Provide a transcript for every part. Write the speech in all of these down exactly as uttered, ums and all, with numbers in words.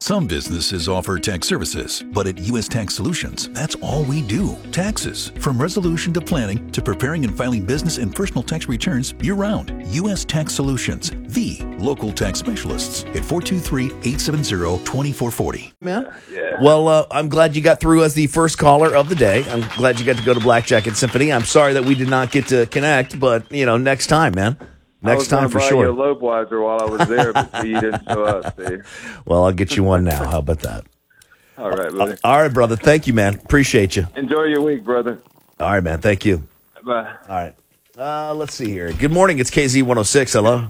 Some businesses offer tax services, but at U S Tax Solutions, that's all we do. Taxes. From resolution to planning to preparing and filing business and personal tax returns year-round. U S Tax Solutions, the local tax specialists at four two three, eight seven zero, two four four zero. Man. Yeah. Well, uh, I'm glad you got through as the first caller of the day. I'm glad you got to go to Black Jacket Symphony. I'm sorry that we did not get to connect, but, you know, next time, man. Next time for sure. I was going to buy you a Lobeweiser while I was there, but you didn't show up, see? Well, I'll get you one now. How about that? All right, buddy. All right, brother. Thank you, man. Appreciate you. Enjoy your week, brother. All right, man. Thank you. Bye. All right. Uh, let's see here. Good morning. It's K Z one oh six. Hello.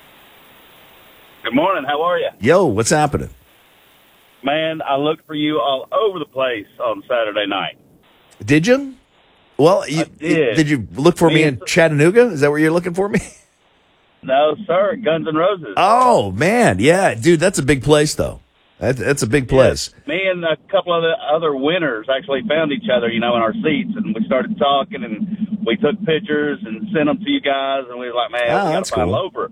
Good morning. How are you? Yo, what's happening? Man, I looked for you all over the place on Saturday night. Did you? Well, you, did. did you look for me, me in Chattanooga? Is that where you're looking for me? No, sir. Guns N' Roses. Oh, man. Yeah, dude, that's a big place, though. That, that's a big place. Yeah. Me and a couple of the other winners actually found each other, you know, in our seats, and we started talking, and we took pictures and sent them to you guys, and we were like, man, oh, we got to find cool. Loper.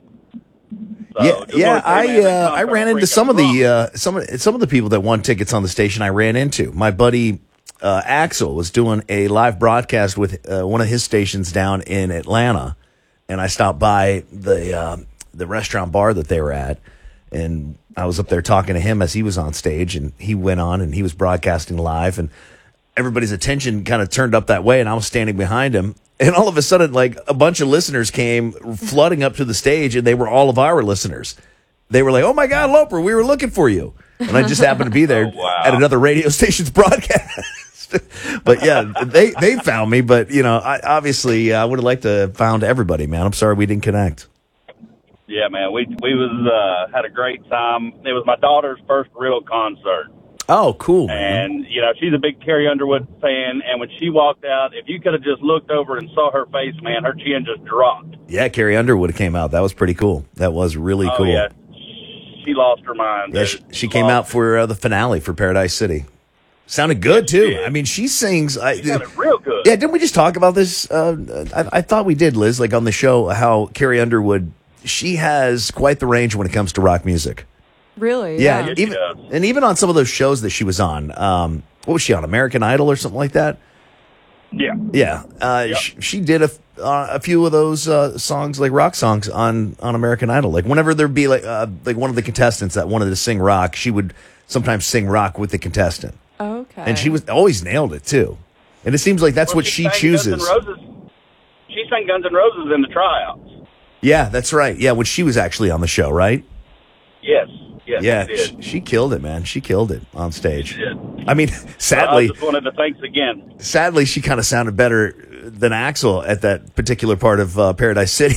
So, yeah, yeah. I man, uh, I ran into some of the uh, some of some of the people that won tickets on the station. I ran into my buddy uh, Axel was doing a live broadcast with uh, one of his stations down in Atlanta, and I stopped by the uh, the restaurant bar that they were at, and I was up there talking to him as he was on stage, and he went on and he was broadcasting live, and everybody's attention kind of turned up that way, and I was standing behind him. And all of a sudden, like, a bunch of listeners came flooding up to the stage, and they were all of our listeners. They were like, oh, my God, Loper, we were looking for you. And I just happened to be there oh, wow. at another radio station's broadcast. But, yeah, they, they found me. But, you know, I, obviously, I would have liked to have found everybody, man. I'm sorry we didn't connect. Yeah, man, we we was uh, had a great time. It was my daughter's first real concert. Oh, cool, man. And, you know, she's a big Carrie Underwood fan, and when she walked out, if you could have just looked over and saw her face, man, her chin just dropped. Yeah, Carrie Underwood came out. That was pretty cool. That was really oh, cool. Yeah. She lost her mind. Yeah, she, she came out for uh, the finale for Paradise City. Sounded good, yeah, too. I mean, she sings. I, she sounded real good. Yeah, didn't we just talk about this? Uh, I, I thought we did, Liz, like on the show, how Carrie Underwood, she has quite the range when it comes to rock music. Really? Yeah, yeah. even and even on some of those shows that she was on. Um, what was she on? American Idol or something like that? Yeah, yeah. Uh, yep. she, she did a uh, a few of those uh, songs, like rock songs, on, on American Idol. Like whenever there'd be like uh, like one of the contestants that wanted to sing rock, she would sometimes sing rock with the contestant. Okay, and she was always nailed it too. And it seems like that's well, what she, she chooses. Guns N' Roses. She sang Guns N' Roses in the tryouts. Yeah, that's right. Yeah, when she was actually on the show, right? Yes. Yes, yeah, she, she killed it, man. She killed it on stage. She did. I mean, sadly, well, I just wanted to thanks again. Sadly, she kind of sounded better than Axel at that particular part of uh, Paradise City.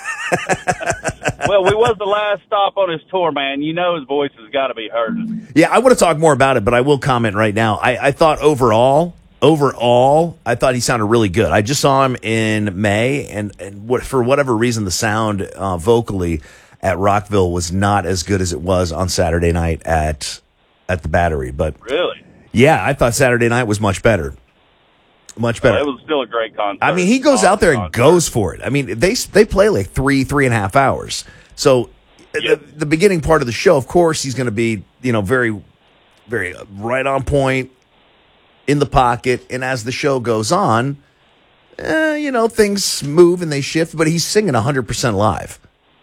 Well, we was the last stop on his tour, man. You know his voice has got to be heard. Yeah, I would have talked more about it, but I will comment right now. I, I thought overall, overall, I thought he sounded really good. I just saw him in May, and, and what, for whatever reason, the sound uh, vocally at Rockville was not as good as it was on Saturday night at at the Battery. But really, yeah, I thought Saturday night was much better, much better. Well, it was still a great concert. I mean, he goes awesome out there and concert. goes for it. I mean, they they play like three three and a half hours. So yep. the, the beginning part of the show, of course, he's going to be you know very very right on point in the pocket, and as the show goes on, eh, you know things move and they shift. But he's singing a hundred percent live.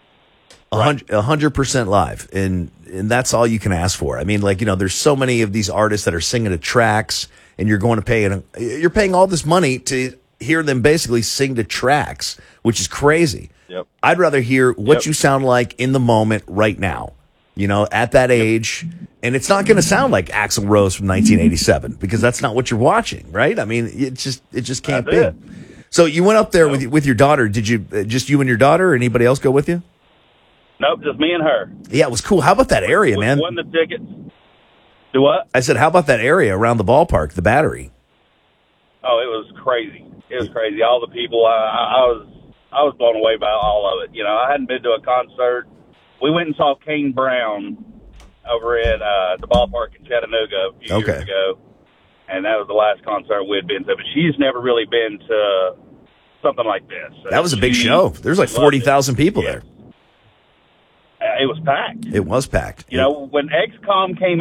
A hundred percent live, and and that's all you can ask for. I mean, like you know, there's so many of these artists that are singing to tracks, and you're going to pay and you're paying all this money to hear them basically sing to tracks, which is crazy. Yep. I'd rather hear what Yep. you sound like in the moment right now. You know, at that age, and it's not going to sound like Axl Rose from nineteen eighty-seven because that's not what you're watching, right? I mean, it just it just can't That's be. it. So you went up there Nope. with with your daughter. Did you uh, just you and your daughter, or anybody else go with you? Nope, just me and her. Yeah, it was cool. How about that area, We man? won the tickets. Do what? I said, how about that area around the ballpark, the Battery? Oh, it was crazy. It was crazy. All the people, I, I was I was blown away by all of it. You know, I hadn't been to a concert. We went and saw Kane Brown over at uh, the ballpark in Chattanooga a few Okay. years ago, and that was the last concert we had been to. But she's never really been to something like this. That was a big She show. There's like loved forty it. thousand people Yeah. there. Uh, It was packed. It was packed. You know, when X COM came